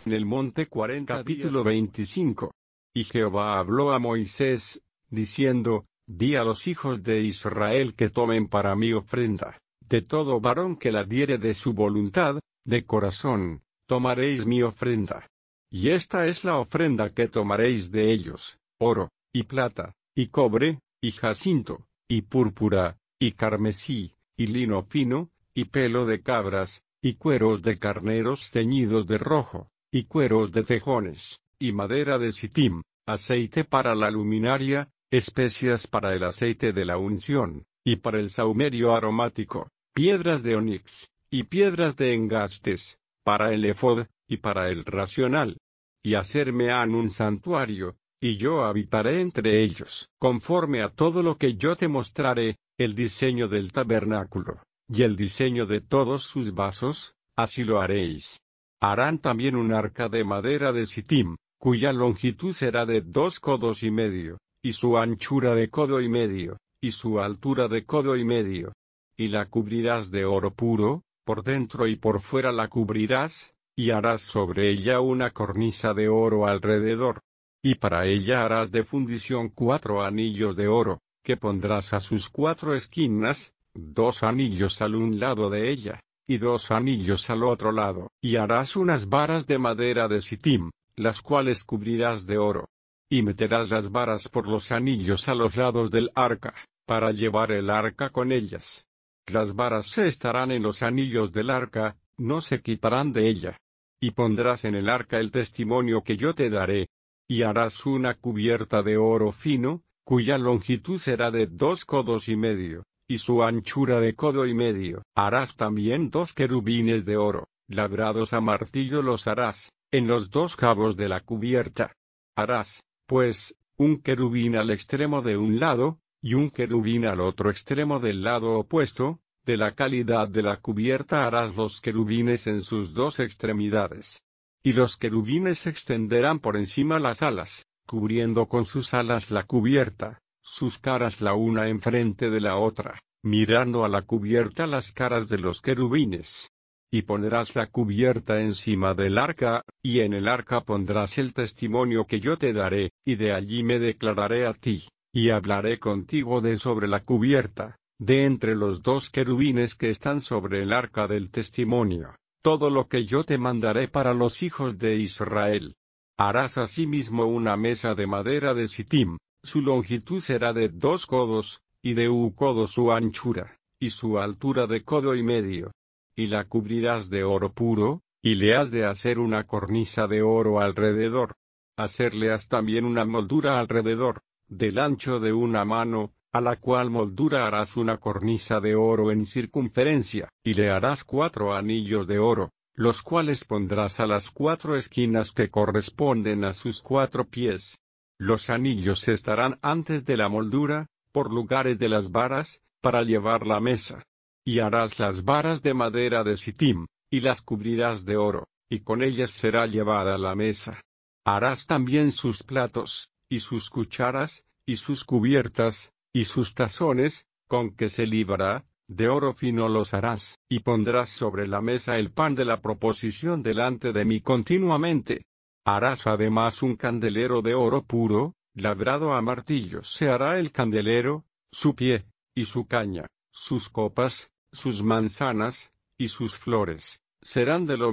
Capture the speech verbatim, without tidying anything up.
En el monte cuarenta capítulo veinticinco. Y Jehová habló a Moisés, diciendo, Di a los hijos de Israel que tomen para mí ofrenda, de todo varón que la diere de su voluntad, de corazón, tomaréis mi ofrenda. Y esta es la ofrenda que tomaréis de ellos, oro, y plata, y cobre, y jacinto, y púrpura, y carmesí, y lino fino, y pelo de cabras, y cueros de carneros teñidos de rojo, y cueros de tejones, y madera de sitim, aceite para la luminaria, especias para el aceite de la unción, y para el sahumerio aromático, piedras de onix, y piedras de engastes, para el efod, y para el racional. Y hacerme han un santuario, y yo habitaré entre ellos, conforme a todo lo que yo te mostraré, el diseño del tabernáculo, y el diseño de todos sus vasos, así lo haréis. Harán también un arca de madera de sitim, cuya longitud será de dos codos y medio, y su anchura de codo y medio, y su altura de codo y medio. Y la cubrirás de oro puro, por dentro y por fuera la cubrirás, y harás sobre ella una cornisa de oro alrededor. Y para ella harás de fundición cuatro anillos de oro, que pondrás a sus cuatro esquinas, dos anillos al un lado de ella, y dos anillos al otro lado. Y harás unas varas de madera de sitim, las cuales cubrirás de oro. Y meterás las varas por los anillos a los lados del arca, para llevar el arca con ellas. Las varas se estarán en los anillos del arca, no se quitarán de ella. Y pondrás en el arca el testimonio que yo te daré. Y harás una cubierta de oro fino, cuya longitud será de dos codos y medio, y su anchura de codo y medio. Harás también dos querubines de oro, labrados a martillo los harás, en los dos cabos de la cubierta. Harás, pues, un querubín al extremo de un lado, y un querubín al otro extremo del lado opuesto. De la calidad de la cubierta harás los querubines en sus dos extremidades. Y los querubines extenderán por encima las alas, cubriendo con sus alas la cubierta, sus caras la una enfrente de la otra, mirando a la cubierta las caras de los querubines. Y pondrás la cubierta encima del arca, y en el arca pondrás el testimonio que yo te daré, y de allí me declararé a ti, y hablaré contigo de sobre la cubierta, de entre los dos querubines que están sobre el arca del testimonio, todo lo que yo te mandaré para los hijos de Israel. Harás asimismo una mesa de madera de sitim, su longitud será de dos codos, y de un codo su anchura, y su altura de codo y medio. Y la cubrirás de oro puro, y le has de hacer una cornisa de oro alrededor. Hacerle has también una moldura alrededor, del ancho de una mano, a la cual moldura harás una cornisa de oro en circunferencia, y le harás cuatro anillos de oro, los cuales pondrás a las cuatro esquinas que corresponden a sus cuatro pies. Los anillos estarán antes de la moldura, por lugares de las varas, para llevar la mesa. Y harás las varas de madera de sitim, y las cubrirás de oro, y con ellas será llevada la mesa. Harás también sus platos, y sus cucharas, y sus cubiertas, y sus tazones, con que se librará, de oro fino los harás, y pondrás sobre la mesa el pan de la proposición delante de mí continuamente. Harás además un candelero de oro puro, labrado a martillos. Se hará el candelero, su pie, y su caña, sus copas, sus manzanas, y sus flores, serán de lo